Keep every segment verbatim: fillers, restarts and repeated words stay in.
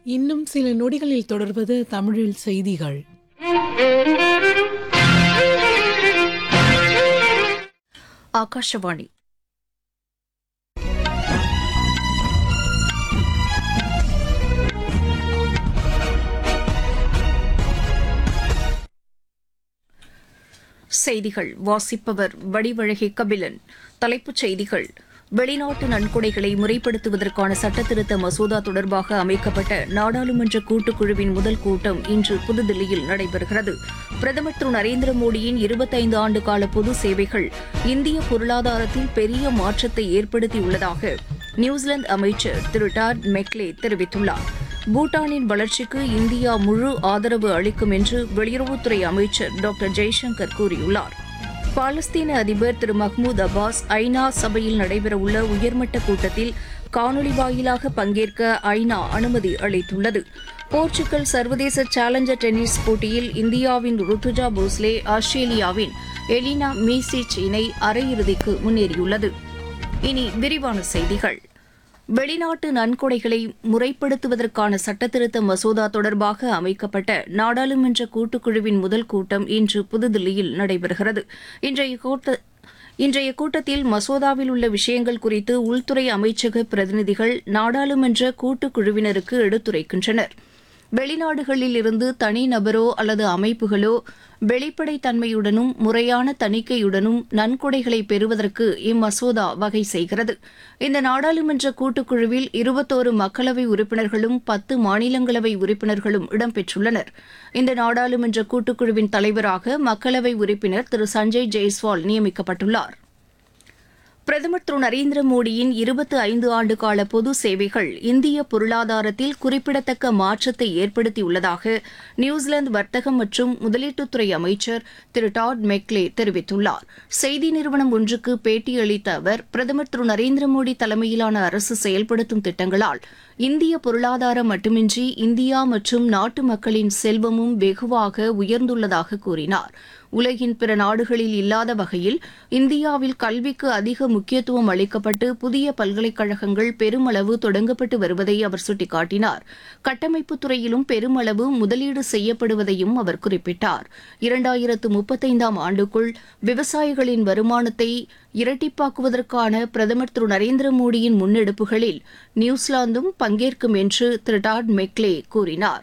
இன்னும் சில நொடிகளில் தொடர்வது தமிழில் செய்திகள். ஆகாஷவாணி. செய்திகள் வாசிப்பவர் வடிவழகி கபிலன். தலைப்புச் செய்திகள்: வெளிநாட்டு நன்கொடைகளை முறைப்படுத்துவதற்கான சட்டத்திருத்த மசோதா தொடர்பாக அமைக்கப்பட்ட நாடாளுமன்ற கூட்டுக்குழுவின் முதல் கூட்டம் இன்று புதுதில்லியில் நடைபெறுகிறது. பிரதமர் திரு நரேந்திர மோடியின் இருபத்தைந்து ஆண்டு கால பொது சேவைகள் இந்திய பொருளாதாரத்தில் பெரிய மாற்றத்தை ஏற்படுத்தியுள்ளதாக நியூசிலாந்து அமைச்சர் திரு டாட் மெக்லே தெரிவித்துள்ளார். பூட்டானின் வளர்ச்சிக்கு இந்தியா முழு ஆதரவு அளிக்கும் என்று வெளியுறவுத்துறை அமைச்சர் டாக்டர் ஜெய்சங்கர் கூறியுள்ளார். பாலஸ்தீன அதிபர் திரு மஹ்மூத் அப்பாஸ் ஐநா சபையில் நடைபெறவுள்ள உயர்மட்ட கூட்டத்தில் காணொலி வாயிலாக பங்கேற்க ஐநா அனுமதி அளித்துள்ளது. போர்ச்சுகல் சர்வதேச சேலஞ்சர் டென்னிஸ் போட்டியில் இந்தியாவின் ருத்துஜா போஸ்லே ஆஸ்திரேலியாவின் எலினா மீசிச் இணை அரையிறுதிக்கு முன்னேறியுள்ளது. இனி விரிவான செய்திகள். வெளிநாட்டு நன்கொடைகளை முறைப்படுத்துவதற்கான சட்டத்திருத்த மசோதா தொடர்பாக அமைக்கப்பட்ட நாடாளுமன்ற கூட்டுக்குழுவின் முதல் கூட்டம் இன்று புதுதில்லியில் நடைபெறுகிறது. இன்றைய கூட்ட இன்றைய கூட்டத்தில் மசோதாவில் உள்ள விஷயங்கள் குறித்து உள்துறை அமைச்சக பிரதிநிதிகள் நாடாளுமன்ற கூட்டுக்குழுவினருக்கு எடுத்துரைக்கின்றனர். வெளிநாடுகளில் இருந்து தனிநபரோ அல்லது அமைப்புகளோ வெளிப்படைத்தன்மையுடனும் முறையான தணிக்கையுடனும் நன்கொடைகளை பெறுவதற்கு இம்மசோதா வகை செய்கிறது. இந்த நாடாளுமன்ற கூட்டுக்குழுவில் இருபத்தோரு மக்களவை உறுப்பினர்களும் பத்து மாநிலங்களவை உறுப்பினர்களும் இடம்பெற்றுள்ளனர். இந்த நாடாளுமன்ற கூட்டுக்குழுவின் தலைவராக மக்களவை உறுப்பினர் திரு சஞ்சய் ஜெய்ஸ்வால் நியமிக்கப்பட்டுள்ளார். பிரதமர் திரு நரேந்திர மோடியின் இருபத்தி ஐந்து ஆண்டு கால பொது சேவைகள் இந்திய பொருளாதாரத்தில் குறிப்பிடத்தக்க மாற்றத்தை ஏற்படுத்தியுள்ளதாக நியூசிலாந்து வர்த்தகம் மற்றும் முதலீட்டுத்துறை அமைச்சர் திரு டாட் மெக்லே தெரிவித்துள்ளார். செய்தி நிறுவனம் ஒன்றுக்கு பேட்டியளித்த அவர், பிரதமர் திரு நரேந்திர மோடி தலைமையிலான அரசு செயல்படுத்தும் திட்டங்களால் இந்திய பொருளாதாரம் மட்டுமின்றி இந்தியா மற்றும் நாட்டு மக்களின் செல்வமும் வெகுவாக உயர்ந்துள்ளதாக கூறினார். உலகின் பிற நாடுகளில் இல்லாத வகையில் இந்தியாவில் கல்விக்கு அதிக முக்கியத்துவம் அளிக்கப்பட்டு புதிய பல்கலைக்கழகங்கள் பெருமளவு தொடங்கப்பட்டு வருவதை அவர் சுட்டிக்காட்டினார். கட்டமைப்புத் துறையிலும் பெருமளவு முதலீடு செய்யப்படுவதையும் அவர் குறிப்பிட்டார். இரண்டாயிரத்து முப்பத்தைந்தாம் ஆண்டுக்குள் விவசாயிகளின் வருமானத்தை இரட்டிப்பாக்குவதற்கான பிரதமர் திரு நரேந்திர மோடியின் முன்னெடுப்புகளில் நியூசிலாந்தும் பங்கேற்கும் என்று திரு டாட் மெக்லே கூறினார்.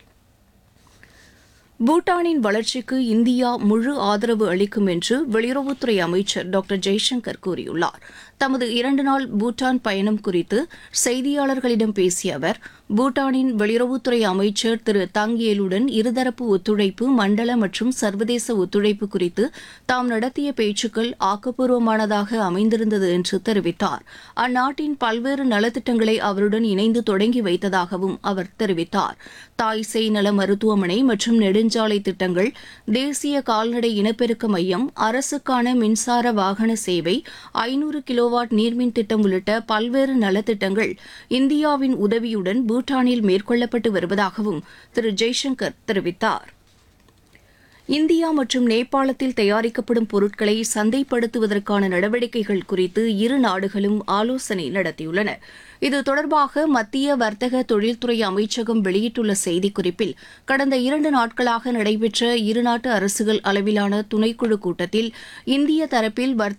பூட்டானின் வளர்ச்சிக்கு இந்தியா முழு ஆதரவு அளிக்கும் என்று வெளியுறவுத்துறை அமைச்சர் டாக்டர் ஜெய்சங்கர் கூறியுள்ளார். தமது இரண்டு நாள் பூட்டான் பயணம் குறித்து செய்தியாளர்களிடம் பேசிய அவர், பூட்டானின் வெளியுறவுத்துறை அமைச்சர் திரு தங் ஏலுடன் இருதரப்பு ஒத்துழைப்பு, மண்டல மற்றும் சர்வதேச ஒத்துழைப்பு குறித்து தாம் நடத்திய பேச்சுக்கள் ஆக்கப்பூர்வமானதாக அமைந்திருந்தது என்று தெரிவித்தார். அந்நாட்டின் பல்வேறு நலத்திட்டங்களை அவருடன் இணைந்து தொடங்கி வைத்ததாகவும் அவர் தெரிவித்தார். தாய் சேய் நல மருத்துவமனை மற்றும் நெடுஞ்சாலை திட்டங்கள், தேசிய கால்நடை இனப்பெருக்க மையம், அரசுக்கான மின்சார வாகன சேவை, ஐநூறு கிலோவாட் நீர்மின் திட்டம் உள்ளிட்ட பல்வேறு நலத்திட்டங்கள் இந்தியாவின் உதவியுடன் பூட்டானில் மேற்கொள்ளப்பட்டு வருவதாகவும் திரு ஜெய்சங்கர் தெரிவித்தார். இந்தியா மற்றும் நேபாளத்தில் தயாரிக்கப்படும் பொருட்களை சந்தைப்படுத்துவதற்கான நடவடிக்கைகள் குறித்து இரு நாடுகளும் ஆலோசனை நடத்தியுள்ளன. இது தொடர்பாக மத்திய வர்த்தக தொழில்துறை அமைச்சகம் வெளியிட்டுள்ள செய்திக்குறிப்பில், கடந்த இரண்டு நாட்களாக நடைபெற்ற இருநாட்டு அரசுகள் அளவிலான துணைக்குழு கூட்டத்தில் இந்திய தரப்பில் வர்த்தக